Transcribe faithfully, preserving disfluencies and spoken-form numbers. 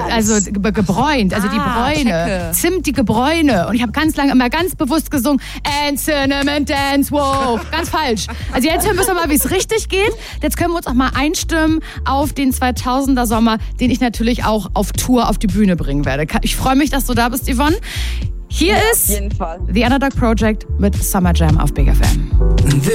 also ge- gebräunt, also die Ah, Bräune. checke. Zimt, die Gebräune. Und ich habe ganz lange immer ganz bewusst gesungen, and Cinnamon Dance, wow. Ganz falsch. Also jetzt hören wir mal, wie es richtig geht. Jetzt können wir uns auch mal einstimmen auf den zweitausender Sommer, den ich natürlich auch auf Tour auf die Bühne bringen werde. Ich freue mich, dass du da bist, Yvonne. Hier Ja, ist auf jeden Fall. The Underdog Project mit Summer Jam auf Big F M.